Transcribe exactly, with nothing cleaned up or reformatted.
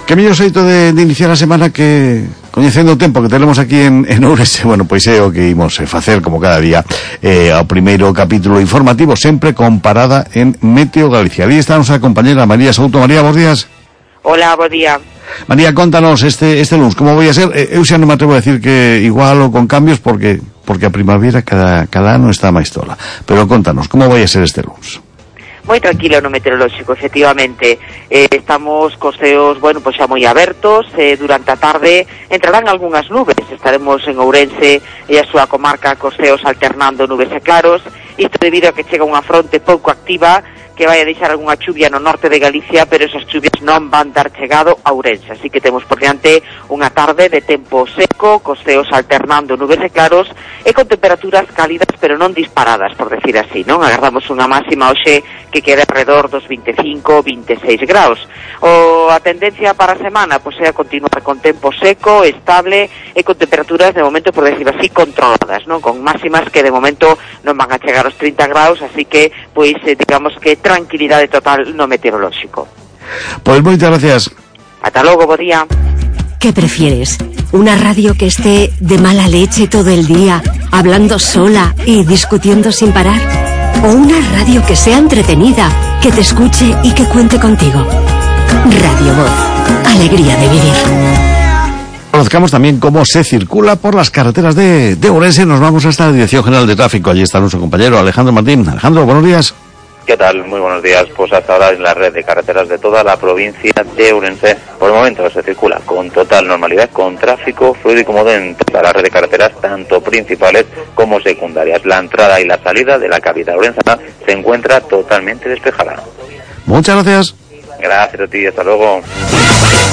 Que mellor xeito de, de iniciar a semana que coñecendo o tempo que tenemos aquí en, en Ourense, bueno, pois é o que imos facer como cada día eh, ao primeiro capítulo informativo, sempre con parada en Meteo Galicia. Ali está a nosa compañera María Souto. María, bons días. Hola, bo día. María, contanos este este luns, como vai a ser? Eu xa non me atrevo a decir que igual ou con cambios porque porque a primavera cada, cada ano está máis tola. Pero contanos, como vai a ser este luns? Moi tranquilo no meteorolóxico, efectivamente. Eh, estamos cos ceos, bueno, pois xa moi abertos. Eh, durante a tarde entrarán algunhas nubes. Estaremos en Ourense e a súa comarca cos ceos alternando nubes e claros. Isto debido a que chega unha fronte pouco activa que vai a deixar algunha chuvia no norte de Galicia, pero esas chuvias non van dar chegado a Ourense, así que temos por diante unha tarde de tempo seco, cos ceos alternando nubes e claros, e con temperaturas cálidas, pero non disparadas, por decir así, non? Agardamos unha máxima hoxe que quede alrededor dos vinte e cinco, vinte e seis graus. O a tendencia para a semana, pois é a continuar con tempo seco, estable, e con temperaturas, de momento, por decir así, controladas, non? Con máximas que de momento non van a chegar aos trinta graus, así que, pois, eh, digamos que tranquilidade total no meteorolóxico. Pois moitas gracias. Ata logo, bo día. ¿Qué prefieres? ¿Una radio que esté de mala leche todo el día, hablando sola y discutiendo sin parar? ¿O una radio que sea entretenida, que te escuche y que cuente contigo? Radio Voz, alegría de vivir. Conozcamos también cómo se circula por las carreteras de, de Ourense. Nos vamos hasta la Dirección General de Tráfico. Allí está nuestro compañero Alejandro Martín. Alejandro, buenos días. ¿Qué tal? Muy buenos días. Pues hasta ahora en la red de carreteras de toda la provincia de Ourense, por el momento se circula con total normalidad, con tráfico fluido y cómodo en toda la red de carreteras, tanto principales como secundarias. La entrada y la salida de la capital ourensana se encuentra totalmente despejada. Muchas gracias. Gracias a ti, hasta luego.